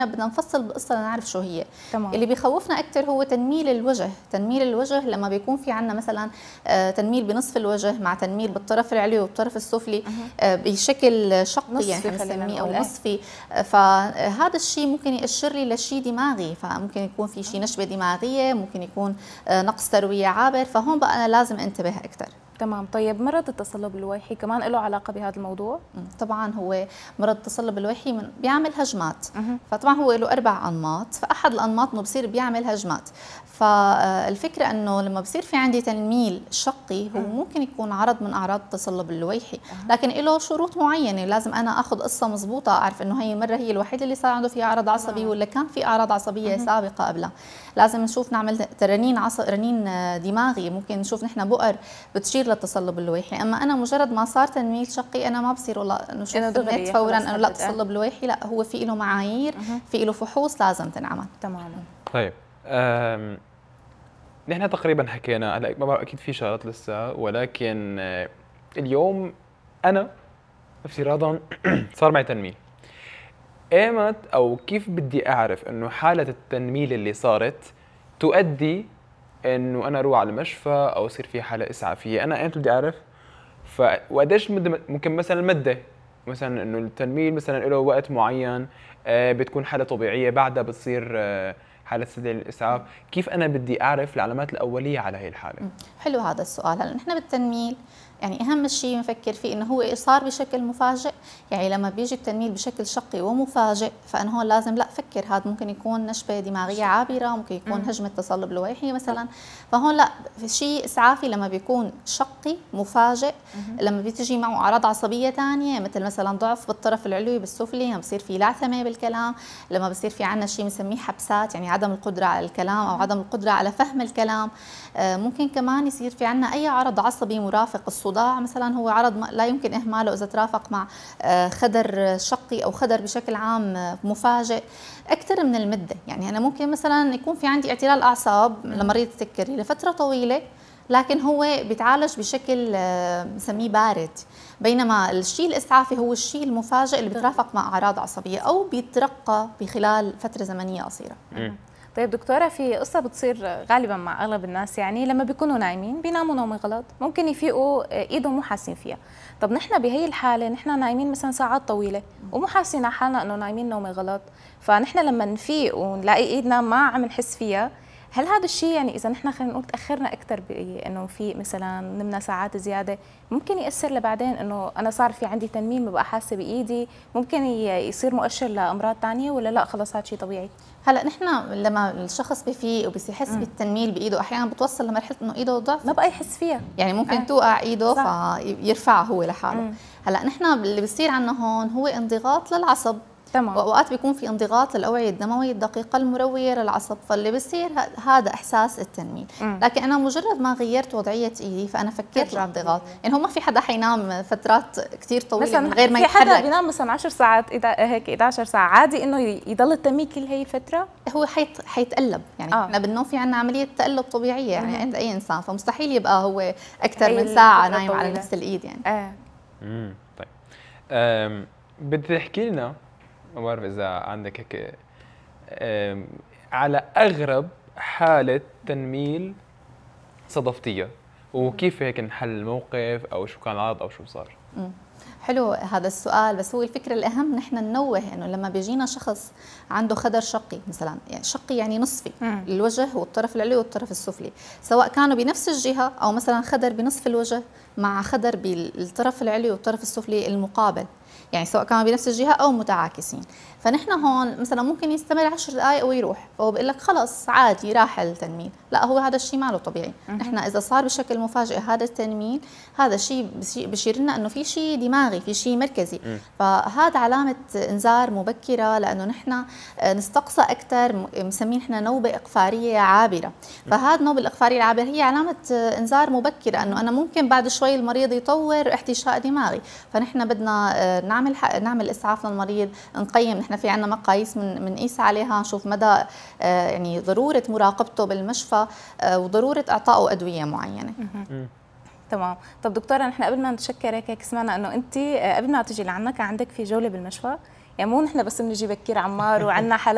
بدنا نفصل بقصة لنعرف شو هي. تمام. اللي بيخوفنا أكثر هو تنميل الوجه. تنميل الوجه لما بيكون في عندنا مثلا تنميل بنصف الوجه مع تنميل بالطرف العلوي والطرف السفلي بشكل شقي يعني بنسميه أو نصفي، فهذا الشيء ممكن يأشر لي لشيء دماغي، فممكن يكون في شيء نشبة دماغية، ممكن يكون نقص تروية عابر، فهون بقى أنا لازم انتبه أكثر. تمام. طيب مرض التصلب الويحي كمان له علاقة بهذا الموضوع؟ طبعا هو مرض التصلب الويحي بيعمل هجمات، فطبعا هو له 4 أنماط، فأحد الأنماط إنه بصير بيعمل هجمات. فالفكرة إنه لما بصير في عندي تنميل شقي هو ممكن يكون عرض من أعراض التصلب اللويحي، لكن له شروط معينة، لازم أنا أخذ قصة مضبوطة، أعرف إنه هي المرة هي الوحيدة اللي صار عنده فيها عرض عصبي ولا كان في أعراض عصبية سابقة قبلها. لازم نشوف نعمل رنين دماغي، ممكن نشوف نحن بؤر بتشير للتصلب اللويحي. اما انا مجرد ما صار تنميل شقي انا ما بصير والله نشوف النت فورا انه لا تصلب لويحي، لا هو في له معايير، في له فحوص لازم تنعمل. تماما. طيب نحن تقريبا حكينا، هلا ما بعرف اكيد في شغلات لسه، ولكن اليوم انا افتراضا صار معي تنميل، ايمت او كيف بدي اعرف انه حاله التنميل اللي صارت تؤدي انه انا اروح على المشفى او يصير في حاله اسعافيه؟ انا ايمتى بدي اعرف؟ وقديش ممكن مثلا المده، مثلا انه التنميل مثلا له وقت معين بتكون حاله طبيعيه بعدها بتصير حاله تستدعي الاسعاف، كيف انا بدي اعرف العلامات الاوليه على هي الحاله؟ حلو هذا السؤال. هلا نحن بالتنميل يعني اهم شيء نفكر فيه انه هو صار بشكل مفاجئ، يعني لما بيجي التنميل بشكل شقي ومفاجئ فانا هون لازم لا افكر هذا ممكن يكون نشبه دماغيه عابره، ممكن يكون هجمه تصلب لويحي مثلا، فهون لا في شيء اسعافي لما بيكون شقي مفاجئ، لما بتجي معه اعراض عصبيه ثانيه مثلا ضعف بالطرف العلوي بالسفلي، لما بصير في لعثمه بالكلام، لما بصير في عندنا شيء بنسميه حبسات يعني عدم القدره على الكلام او عدم القدره على فهم الكلام، ممكن كمان يصير في عندنا اي عرض عصبي مرافق. الصداع مثلا هو عرض لا يمكن اهماله اذا ترافق مع خدر شقي او خدر بشكل عام مفاجئ اكثر من المده. يعني انا ممكن مثلا يكون في عندي اعتلال اعصاب لمريض السكري لفتره طويله لكن هو بيتعالج بشكل بنسميه بارد، بينما الشيء الاسعافي هو الشيء المفاجئ اللي بيترافق مع اعراض عصبيه او بيترقى بخلال فتره زمنيه قصيره. طيب دكتورة، في قصة بتصير غالبا مع أغلب الناس، يعني لما بيكونوا نايمين بيناموا نوم غلط، ممكن يفيقوا إيدهم مو حاسين فيها. طب نحن بهي الحالة نحن نايمين مثلا ساعات طويلة ومو حاسين على حالنا إنه نايمين نوم غلط، فنحن لما نفيق ونلاقي إيدنا ما عم نحس فيها، هل هذا الشيء يعني إذا نحن خلينا نقول تأخرنا أكثر بإنه نفيق مثلا نمنا ساعات زيادة ممكن يأثر لبعدين إنه أنا صار في عندي تنميل ما بقى حاسة بإيدي، ممكن يصير مؤشر لأمراض ثانية ولا لا خلص هذا شيء طبيعي؟ هلا نحن لما الشخص بفيق وبيحس بالتنميل بايده احيانا بتوصل لمرحله انه ايده ضعف ما بقى يحس فيها، يعني ممكن توقع ايده فيرفعها هو لحاله. هلا نحن اللي بيصير عندنا هون هو انضغاط للعصب، تمام، واوقات بيكون في انضغاط للاوعيه الدمويه الدقيقه المرويه للعصب، فاللي بيصير هذا احساس التنميل. لكن انا مجرد ما غيرت وضعيه ايدي فانا فكرت بالانضغاط، يعني هو ما في حدا حينام فترات كثير طويله من غير ما يتحرك. في حدا بينام مثلا 10 ساعات هيك 11 ساعه عادي انه يضل التنميل كل هي الفتره؟ هو حيتقلب يعني احنا بالنوم في عندنا عمليه تقلب طبيعيه يعني عند اي انسان، فمستحيل يبقى هو اكثر من ساعه نايم على نفس الايد يعني. طيب بدي تحكي لنا، ما بعرف اذا عندك هيك على اغرب حاله تنميل صادفتيها وكيف هيك انحل الموقف او شو كان العرض او شو صار؟ حلو هذا السؤال، بس هو الفكره الاهم نحن ننوه انه لما بيجينا شخص عنده خدر شقي مثلا، يعني شقي يعني نصفي الوجه والطرف العلوي والطرف السفلي، سواء كانوا بنفس الجهه او مثلا خدر بنصف الوجه مع خدر بالطرف العلوي والطرف السفلي المقابل، يعني سواء كانوا بنفس الجهه او متعاكسين، فنحن هون مثلا ممكن يستمر 10 دقائق ويروح، فهو بيقول لك خلص عادي راح التنميل، لا هو هذا الشيء ما له طبيعي. نحن اذا صار بشكل مفاجئ هذا التنميل هذا الشيء بشير لنا انه في شيء دماغي، في شيء مركزي، فهذا علامه انذار مبكره، لانه نحن نستقصى اكثر مسمين نحن نوبه اقفاريه عابره، فهذا النوبه الاقفاريه العابره هي علامه انذار مبكره انه انا ممكن بعد شوي المريض يطور احتشاء دماغي، فنحن بدنا نعمل اسعاف للمريض، نقيم، نحن في عندنا مقاييس بنقيس عليها نشوف مدى يعني ضروره مراقبته بالمشفى وضروره اعطائه ادويه معينه. تمام. طب دكتوره، نحن قبل ما نتشكرك هيك سمعنا انه انت قبل ما تجي لعنا كان عندك في جوله بالمشفى، يعني مو نحن بس بنجي بكير عمار وعندنا حالات